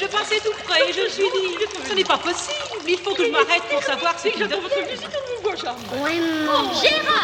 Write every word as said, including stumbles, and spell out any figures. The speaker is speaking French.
je passais tout près et je me suis dit, ce n'est pas possible, il faut que je m'arrête pour savoir ce qu'il donne. votre visite, on vous voit, Charles. Oui, maman. Gérard!